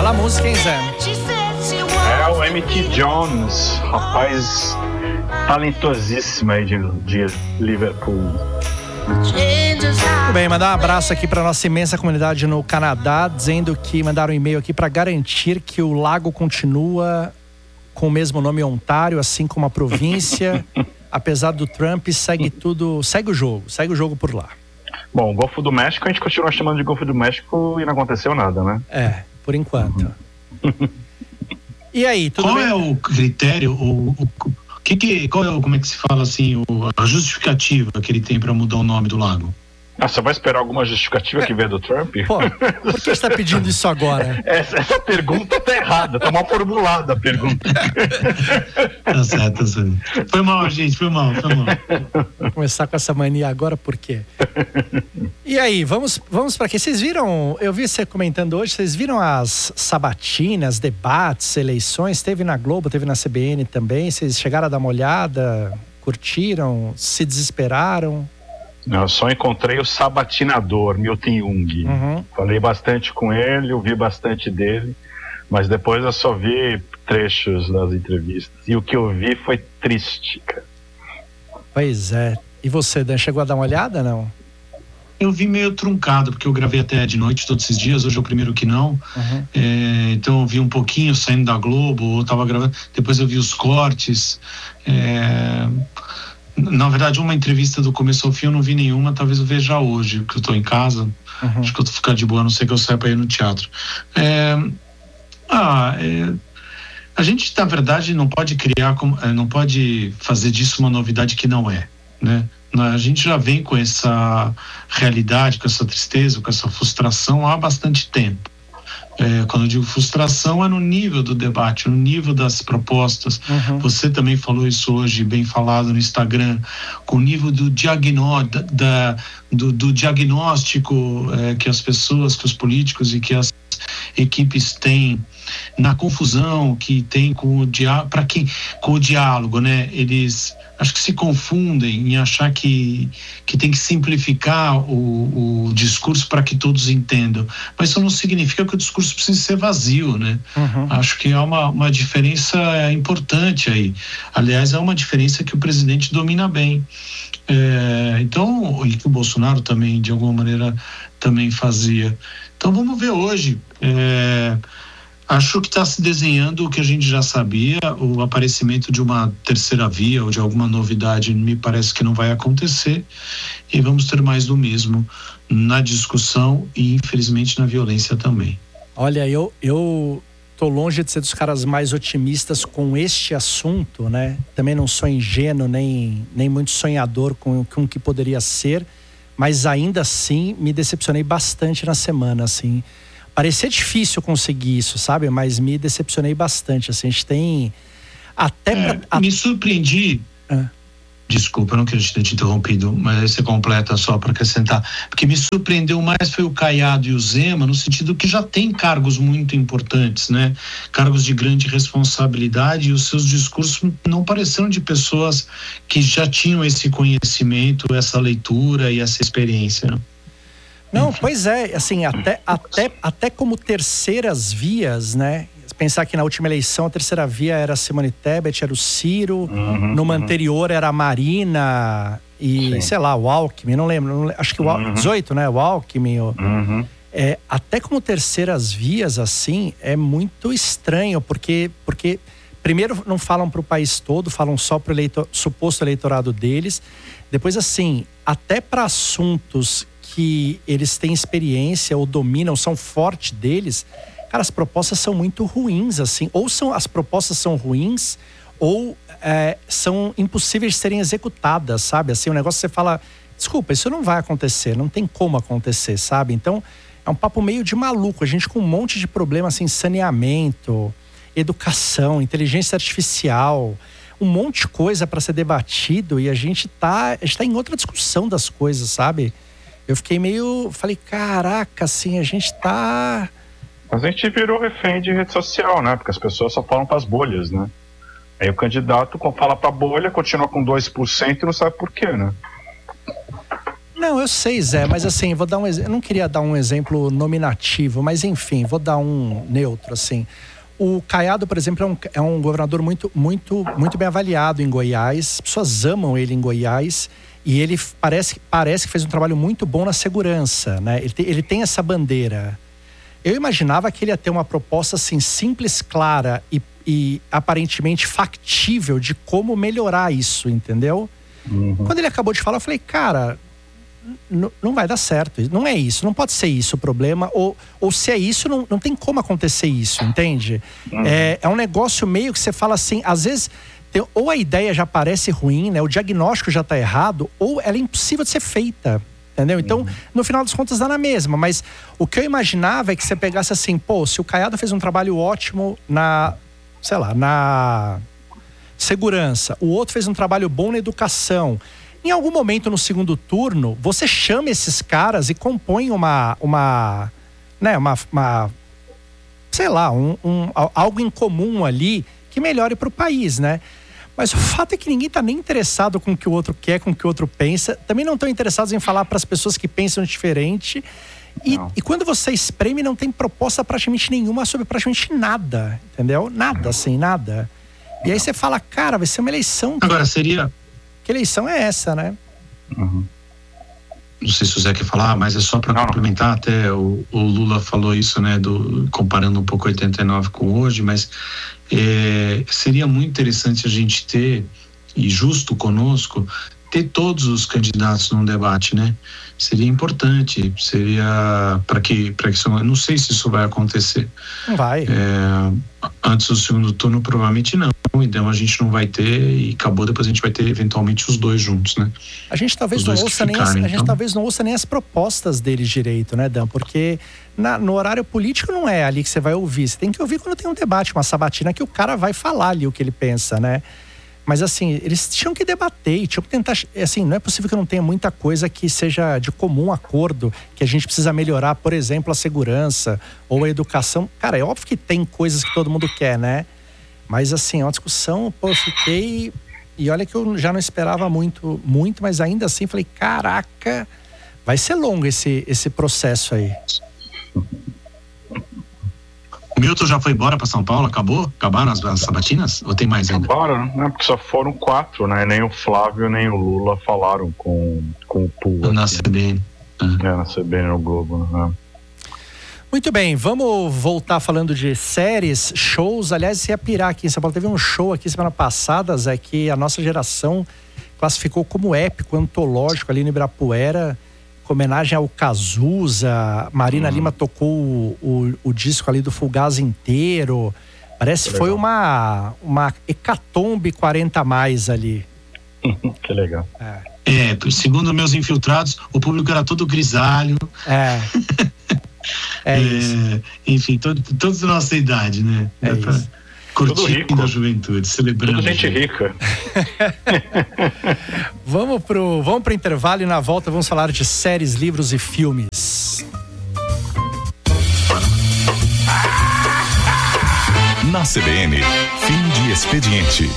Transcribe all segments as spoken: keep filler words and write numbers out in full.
Bela música, hein, Zé? É o Emmett Jones, rapaz talentosíssimo aí de, de Liverpool. Muito bem, mandar um abraço aqui para nossa imensa comunidade no Canadá, dizendo que mandaram um e-mail aqui para garantir que o lago continua com o mesmo nome, Ontário, assim como a província. Apesar do Trump, segue tudo, segue o jogo, segue o jogo por lá. Bom, o Golfo do México, a gente continua chamando de Golfo do México e não aconteceu nada, né? É, por enquanto. E aí, tudo qual bem? é o critério, o, o, que que, qual é o, como é que se fala assim, o, a justificativa que ele tem para mudar o nome do lago? Ah, você vai esperar alguma justificativa que venha do Trump? Pô, por que você está pedindo isso agora? Essa, essa pergunta tá errada, tá mal formulada a pergunta. Tá certo, tá certo. Foi mal, gente, foi mal, foi mal. Vou começar com essa mania agora, por quê? E aí, vamos, vamos para quê? Vocês viram, eu vi você comentando hoje, vocês viram as sabatinas, debates, eleições? Teve na Globo, teve na C B N também. Vocês chegaram a dar uma olhada, curtiram, se desesperaram? Eu só encontrei o sabatinador, Milton Jung. Uhum. Falei bastante com ele, ouvi bastante dele, mas depois eu só vi trechos das entrevistas. E o que eu vi foi triste, cara. Pois é. E você, Dan, chegou a dar uma olhada, não? Eu vi meio truncado, porque eu gravei até de noite todos esses dias, hoje é o primeiro que não. Uhum. É, então eu vi um pouquinho saindo da Globo, eu tava gravando, depois eu vi os cortes. É... Na verdade, uma entrevista do começo ao fim eu não vi nenhuma, talvez eu veja hoje, porque eu tô em casa. Uhum. Acho que eu tô ficando de boa, a não ser que eu saia pra ir no teatro. É, ah, é, a gente, na verdade, não pode criar, não pode fazer disso uma novidade que não é, né? A gente já vem com essa realidade, com essa tristeza, com essa frustração há bastante tempo. É, quando eu digo frustração, é no nível do debate, no nível das propostas. Uhum. Você também falou isso hoje, bem falado no Instagram, com o nível do, diagnó, da, do, do diagnóstico é, que as pessoas, que os políticos e que as equipes têm, na confusão que tem com o, dia, pra quem, com o diálogo, né? Eles acho que se confundem em achar que, que tem que simplificar o, o discurso para que todos entendam, mas isso não significa que o discurso precise ser vazio, né? Uhum. Acho que há uma, uma diferença importante aí, aliás é uma diferença que o presidente domina bem, é, então, e que o Bolsonaro também de alguma maneira também fazia. Então vamos ver hoje, é, acho que está se desenhando o que a gente já sabia, o aparecimento de uma terceira via ou de alguma novidade me parece que não vai acontecer e vamos ter mais do mesmo na discussão e infelizmente na violência também. Olha, eu, eu tô longe de ser dos caras mais otimistas com este assunto, né? Também não sou ingênuo nem, nem muito sonhador com, com o que poderia ser, mas ainda assim me decepcionei bastante na semana, assim. Parecia difícil conseguir isso, sabe? Mas me decepcionei bastante, assim. A gente tem até... É, pra, a... Me surpreendi... Ah. Desculpa, eu não quero ter te interrompido, mas você completa só para acrescentar. Porque me surpreendeu mais foi o Caiado e o Zema, no sentido que já tem cargos muito importantes, né? Cargos de grande responsabilidade, e os seus discursos não pareceram de pessoas que já tinham esse conhecimento, essa leitura e essa experiência, né? Não, pois é, assim, até, até, até como terceiras vias, né? Pensar que na última eleição a terceira via era a Simone Tebet, era o Ciro, uhum, numa uhum. anterior era a Marina e, Sim. sei lá, o Alckmin, não lembro, não lembro acho que o uhum. dezoito, né? O Alckmin. O, uhum. é, até como terceiras vias, assim, é muito estranho, porque, porque primeiro não falam para o país todo, falam só para o eleitor, suposto eleitorado deles. Depois, assim, até para assuntos que eles têm experiência ou dominam, são fortes deles, cara, as propostas são muito ruins, assim. Ou são, as propostas são ruins, ou é, são impossíveis de serem executadas, sabe? Assim, o negócio que você fala, desculpa, isso não vai acontecer, não tem como acontecer, sabe? Então, é um papo meio de maluco. A gente com um monte de problema, assim, saneamento, educação, inteligência artificial, um monte de coisa para ser debatido, e a gente tá, a gente tá em outra discussão das coisas, sabe? Eu fiquei meio, falei, caraca, assim, a gente tá... Mas a gente virou refém de rede social, né? Porque as pessoas só falam para as bolhas, né? Aí o candidato fala para a bolha, continua com dois por cento e não sabe por quê, né? Não, eu sei, Zé, mas assim, vou dar um exemplo. Eu não queria dar um exemplo nominativo, mas enfim, vou dar um neutro, assim. O Caiado, por exemplo, é um, é um governador muito, muito, muito bem avaliado em Goiás. As pessoas amam ele em Goiás. E ele parece, parece que fez um trabalho muito bom na segurança, né? Ele, te, ele tem essa bandeira. Eu imaginava que ele ia ter uma proposta assim, simples, clara e, e aparentemente factível de como melhorar isso, entendeu? Uhum. Quando ele acabou de falar, eu falei, cara, n- não vai dar certo. Não é isso, não pode ser isso o problema. Ou, ou se é isso, não, não tem como acontecer isso, entende? Uhum. É, é um negócio meio que você fala assim, às vezes, tem, ou a ideia já parece ruim, né? O diagnóstico já está errado, ou ela é impossível de ser feita. Entendeu? Então, no final das contas, dá na mesma. Mas o que eu imaginava é que você pegasse assim, pô, se o Caiado fez um trabalho ótimo na, sei lá, na segurança, o outro fez um trabalho bom na educação. Em algum momento no segundo turno, você chama esses caras e compõe uma, uma, né, uma, uma sei lá, um, um, algo em comum ali que melhore para o país, né? Mas o fato é que ninguém está nem interessado com o que o outro quer, com o que o outro pensa. Também não estão interessados em falar para as pessoas que pensam diferente. E, e quando você espreme, não tem proposta praticamente nenhuma sobre praticamente nada. Entendeu? Nada, assim, nada. E aí você fala, cara, vai ser uma eleição. Que... Agora, seria... Que eleição é essa, né? Uhum. Não sei se o Zé quer falar, mas é só para complementar, até o, o Lula falou isso, né, do, comparando um pouco oitenta e nove com hoje, mas é, seria muito interessante a gente ter, e justo conosco, ter todos os candidatos num debate, né? Seria importante, seria para que, para que isso, não sei se isso vai acontecer. Não vai. É, antes do segundo turno, provavelmente não. Então a gente não vai ter e acabou, depois a gente vai ter eventualmente os dois juntos, né? A gente talvez não ouça nem as, a gente então... talvez não ouça nem as propostas deles direito, né, Dan? Porque na, no horário político não é ali que você vai ouvir. Você tem que ouvir quando tem um debate, uma sabatina que o cara vai falar ali o que ele pensa, né? Mas assim, eles tinham que debater, tinham que tentar, assim, não é possível que não tenha muita coisa que seja de comum acordo, que a gente precisa melhorar, por exemplo, a segurança ou a educação. Cara, é óbvio que tem coisas que todo mundo quer, né? Mas assim, é uma discussão, pô, eu fiquei... E olha que eu já não esperava muito, muito, mas ainda assim falei, caraca, vai ser longo esse, esse processo aí. O Milton já foi embora para São Paulo? Acabou? Acabaram as, as sabatinas? Ou tem mais ainda? Acabaram, né? Porque só foram quatro, né? Nem o Flávio nem o Lula falaram com, com o Pula. Na C B N. Ah. É, na C B N no Globo, né? Muito bem, vamos voltar falando de séries, shows. Aliás, você ia pirar aqui em São Paulo. Teve um show aqui semana passada, Zé, que a nossa geração classificou como épico, antológico ali no Ibirapuera, com homenagem ao Cazuza. Marina hum. Lima tocou o, o, o disco ali do Fulgaz inteiro. Parece que, que foi uma, uma hecatombe quarenta a mais ali. Que legal. É. é, segundo meus infiltrados, o público era todo grisalho. É. É isso. É, enfim, todo, todos da nossa idade, né? É, é isso. Curtindo a juventude, celebrando. Tudo gente rica. Vamos pro, vamos pro intervalo e na volta vamos falar de séries, livros e filmes. Na C B N, fim de expediente.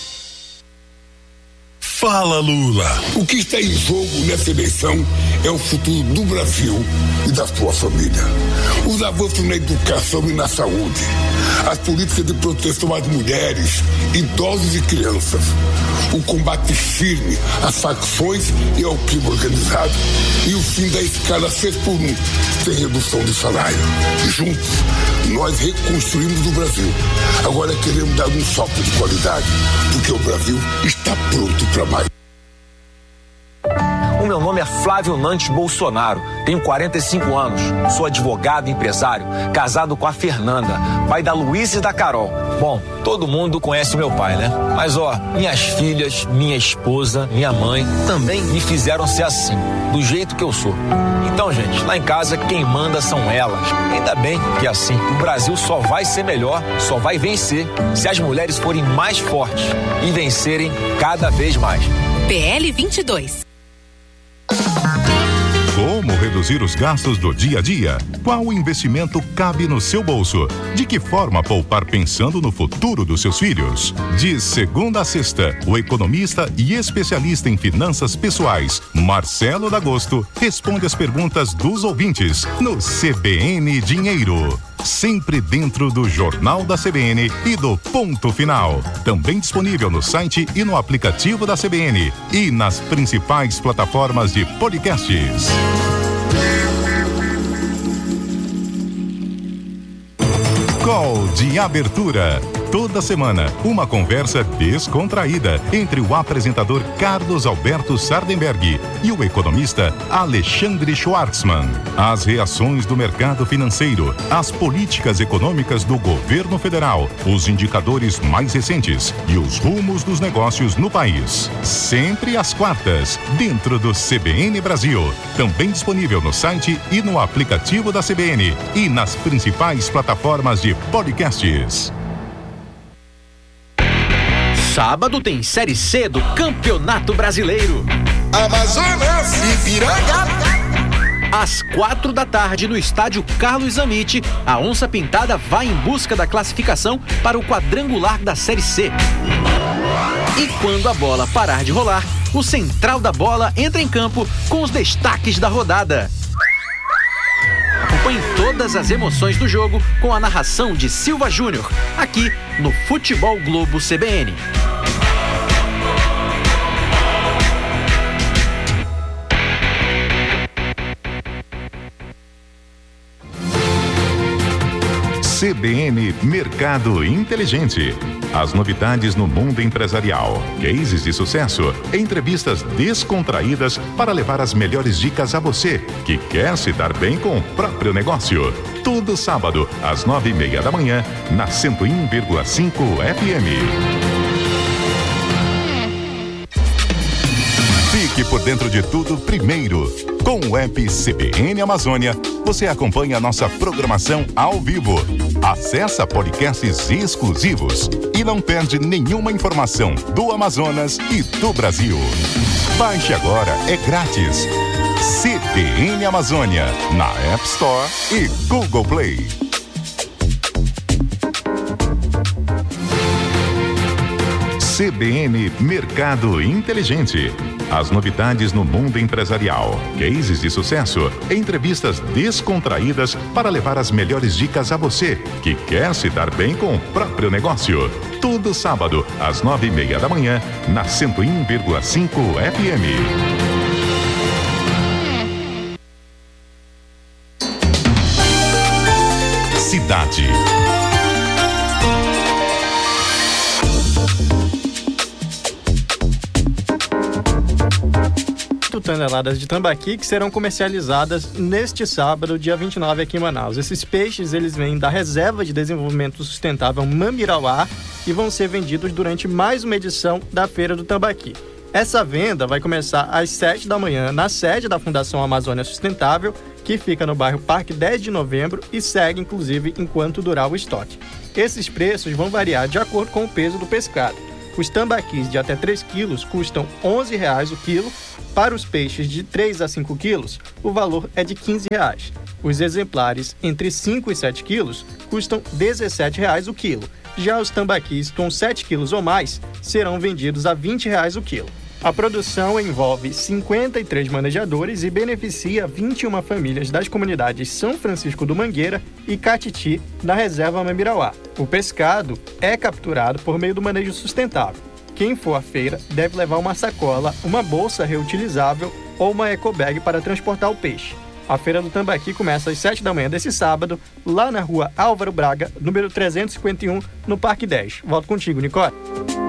Fala, Lula! O que está em jogo nessa eleição é o futuro do Brasil e da sua família. Os avanços na educação e na saúde, as políticas de proteção às mulheres, idosos e crianças, o combate firme às facções e ao crime organizado e o fim da escala seis por um, sem redução de salário. Juntos, nós reconstruímos o Brasil. Agora queremos dar um salto de qualidade, porque o Brasil está pronto para mais. O meu nome é Flávio Nantes Bolsonaro, tenho quarenta e cinco anos, sou advogado e empresário, casado com a Fernanda, pai da Luísa e da Carol. Bom, todo mundo conhece meu pai, né? Mas ó, minhas filhas, minha esposa, minha mãe também me fizeram ser assim, do jeito que eu sou. Então, gente, lá em casa quem manda são elas. Ainda bem que assim, o Brasil só vai ser melhor, só vai vencer se as mulheres forem mais fortes e vencerem cada vez mais. P L vinte e dois. Como reduzir reduzir os gastos do dia a dia? Qual investimento cabe no seu bolso? De que forma poupar pensando no futuro dos seus filhos? De segunda a sexta, o economista e especialista em finanças pessoais, Marcelo D'Agosto, responde as perguntas dos ouvintes no C B N Dinheiro. Sempre dentro do Jornal da C B N e do Ponto Final. Também disponível no site e no aplicativo da C B N e nas principais plataformas de podcasts. Call de abertura. Toda semana, uma conversa descontraída entre o apresentador Carlos Alberto Sardenberg e o economista Alexandre Schwartzman. As reações do mercado financeiro, as políticas econômicas do governo federal, os indicadores mais recentes e os rumos dos negócios no país. Sempre às quartas, dentro do C B N Brasil. Também disponível no site e no aplicativo da C B N e nas principais plataformas de podcasts. Sábado tem Série C do Campeonato Brasileiro. Amazonas e Ipiranga. Às quatro da tarde, no estádio Carlos Zanetti, a Onça Pintada vai em busca da classificação para o quadrangular da Série C. E quando a bola parar de rolar, o Central da Bola entra em campo com os destaques da rodada. Acompanhe todas as emoções do jogo com a narração de Silva Júnior, aqui no Futebol Globo C B N. C B N Mercado Inteligente. As novidades no mundo empresarial, cases de sucesso, entrevistas descontraídas para levar as melhores dicas a você que quer se dar bem com o próprio negócio. Todo sábado, às nove e meia da manhã, na cento e um vírgula cinco F M. Fique por dentro de tudo primeiro. Com o app C B N Amazônia, você acompanha a nossa programação ao vivo. Acessa podcasts exclusivos e não perde nenhuma informação do Amazonas e do Brasil. Baixe agora, é grátis. C B N Amazônia, na App Store e Google Play. C B N Mercado Inteligente. As novidades no mundo empresarial, cases de sucesso, entrevistas descontraídas para levar as melhores dicas a você que quer se dar bem com o próprio negócio. Todo sábado, às nove e meia da manhã, na cento e um vírgula cinco F M. Cidade. Toneladas de tambaqui que serão comercializadas neste sábado, dia vinte e nove, aqui em Manaus. Esses peixes, eles vêm da Reserva de Desenvolvimento Sustentável Mamirauá e vão ser vendidos durante mais uma edição da Feira do Tambaqui. Essa venda vai começar às sete da manhã na sede da Fundação Amazônia Sustentável, que fica no bairro Parque dez de Novembro e segue, inclusive, enquanto durar o estoque. Esses preços vão variar de acordo com o peso do pescado. Os tambaquis de até três quilos custam onze reais o quilo. Para os peixes de três a cinco quilos, o valor é de quinze reais. Os exemplares entre cinco e sete quilos custam dezessete reais o quilo. Já os tambaquis com sete quilos ou mais serão vendidos a vinte reais o quilo. A produção envolve cinquenta e três manejadores e beneficia vinte e uma famílias das comunidades São Francisco do Mangueira e Catiti, da Reserva Mamirauá. O pescado é capturado por meio do manejo sustentável. Quem for à feira deve levar uma sacola, uma bolsa reutilizável ou uma ecobag para transportar o peixe. A Feira do Tambaqui começa às sete da manhã desse sábado, lá na rua Álvaro Braga, número trezentos e cinquenta e um, no Parque dez. Volto contigo, Nicole.